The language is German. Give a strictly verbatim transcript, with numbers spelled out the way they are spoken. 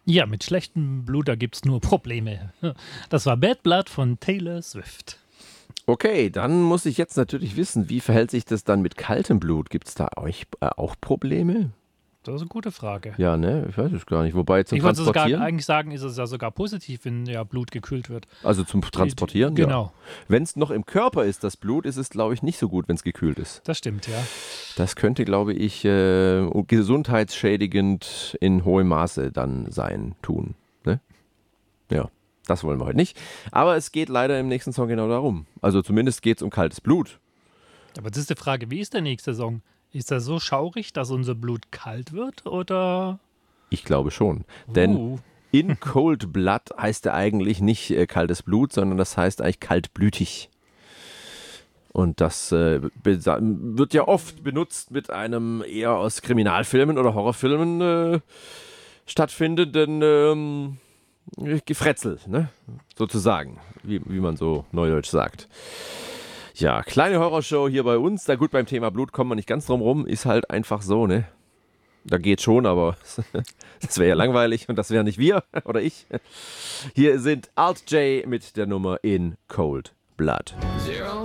Ja, mit schlechtem Blut, da gibt's nur Probleme. Das war Bad Blood von Taylor Swift. Okay, dann muss ich jetzt natürlich wissen, wie verhält sich das dann mit kaltem Blut? Gibt es da euch äh, auch Probleme? Das ist eine gute Frage. Ja, ne? Ich weiß es gar nicht. Wobei zum Ich wollte sogar Transportieren? eigentlich sagen, ist es ja sogar positiv, wenn ja Blut gekühlt wird. Also zum Transportieren? Genau, Ja. Wenn es noch im Körper ist, das Blut, ist es, glaube ich, nicht so gut, wenn es gekühlt ist. das stimmt, ja. Das könnte, glaube ich, äh, gesundheitsschädigend in hohem Maße dann sein, tun. Ne? Ja, das wollen wir heute nicht. Aber es geht leider im nächsten Song genau darum. Also zumindest geht es um kaltes Blut. Aber das ist die Frage, wie ist der nächste Song? Ist er so schaurig, dass unser Blut kalt wird, oder? Ich glaube schon. Denn Uh, in Cold Blood heißt er eigentlich nicht äh, kaltes Blut, sondern das heißt eigentlich kaltblütig. Und das äh, besa- wird ja oft benutzt mit einem eher aus Kriminalfilmen oder Horrorfilmen äh, stattfindenden ähm, Gefretzel, ne? Sozusagen, wie, wie man so neudeutsch sagt. Ja, kleine Horrorshow hier bei uns. Da gut, beim Thema Blut kommen wir nicht ganz drum rum. Ist halt einfach so, ne? Da geht schon, aber das wäre ja langweilig und das wären nicht wir oder ich. Hier sind Alt J mit der Nummer In Cold Blood.